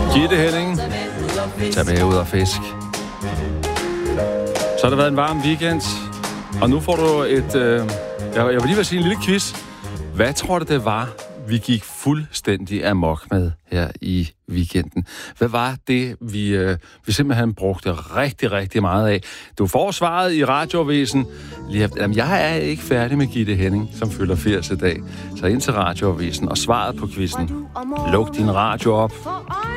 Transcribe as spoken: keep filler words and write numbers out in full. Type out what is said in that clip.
Gitte Henning. Tag med ud og fisk. Så har det været en varm weekend. Og nu får du et... Øh, jeg, jeg vil lige vil sige en lille quiz. Hvad tror du, det var, vi gik fuldstændig amok med her i weekenden? Hvad var det, vi, øh, vi simpelthen brugte rigtig, rigtig meget af? Du får svaret i Radioavisen. Jamen, jeg er ikke færdig med Gitte Henning, som fylder firs i dag. Så ind til Radioavisen og svaret på quizzen. Luk din radio op.